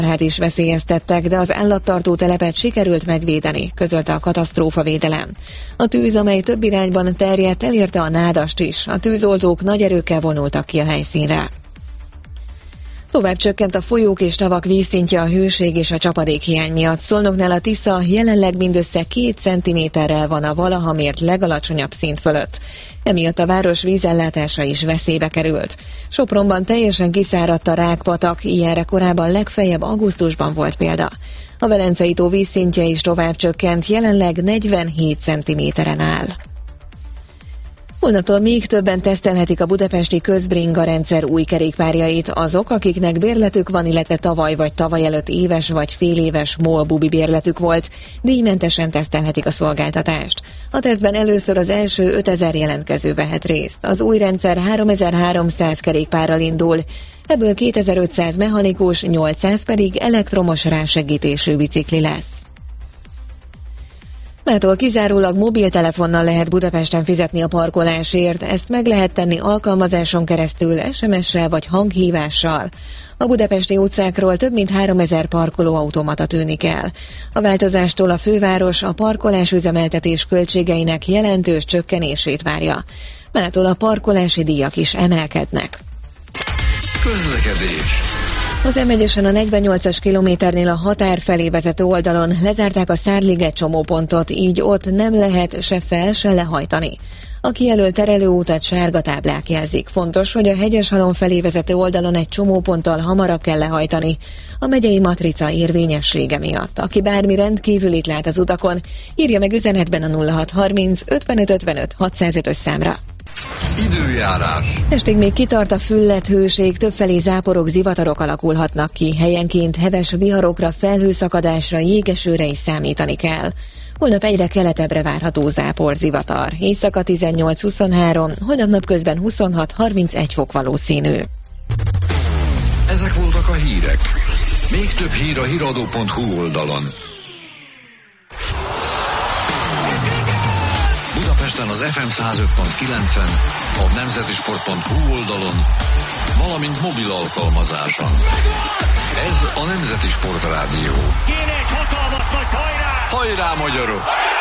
is veszélyeztettek, de az állattartó telepet sikerült megvédeni, közölte a katasztrófavédelem. A tűz, amely több irányban terjedt, elérte a Nádast is. A tűzoltók nagy erőkkel vonultak ki a helyszínre. Tovább csökkent a folyók és tavak vízszintje a hőség és a csapadékhiány miatt. Szolnoknál a Tisza jelenleg mindössze 2 centiméterrel van a valaha mért legalacsonyabb szint fölött. Emiatt a város vízellátása is veszélybe került. Sopronban teljesen kiszáradt a Rákpatak, ilyenre korábban legfeljebb augusztusban volt példa. A Velencei tó vízszintje is tovább csökkent, jelenleg 47 centiméteren áll. Holnaptól még többen tesztelhetik a budapesti közbringa rendszer új kerékpárjait azok, akiknek bérletük van, illetve tavaly vagy tavaly előtt éves vagy féléves MOL bubi bérletük volt, díjmentesen tesztelhetik a szolgáltatást. A tesztben először az első 5000 jelentkező vehet részt. Az új rendszer 3300 kerékpárral indul, ebből 2500 mechanikus, 800 pedig elektromos rásegítésű bicikli lesz. Mától kizárólag mobiltelefonnal lehet Budapesten fizetni a parkolásért, ezt meg lehet tenni alkalmazáson keresztül, SMS-sel vagy hanghívással. A budapesti utcákról több mint 3000 parkolóautomata tűnik el. A változástól a főváros a parkolásüzemeltetés költségeinek jelentős csökkenését várja. Mától a parkolási díjak is emelkednek. Közlekedés. Az M1-esen a 48-as kilométernél a határ felé vezető oldalon lezárták a Szárliget csomópontot, így ott nem lehet se fel, se lehajtani. A kijelölt terelőutat sárga táblák jelzik. Fontos, hogy a Hegyeshalom felé vezető oldalon egy csomóponttal hamarabb kell lehajtani a megyei matrica érvényessége miatt. Aki bármi rendkívülit lát az utakon, írja meg üzenetben a 0630 55 55 605-ös számra. Időjárás. Estig még kitart a füllet hőség, többfelé záporok, zivatarok alakulhatnak ki. Helyenként heves viharokra, felhőszakadásra, jégesőre is számítani kell. Holnap egyre keletebbre várható zápor, zivatar. Éjszaka 18-23, holnap napközben 26-31 fok valószínű. Ezek voltak a hírek. Még több hír a hiradó.hu oldalon. Budapesten az FM 105.9-en, a nemzetisport.hu oldalon, valamint mobil alkalmazáson. Ez a Nemzeti Sport Rádió. Kéne egy hatalmas nagy hajrá! Hajrá, magyarok!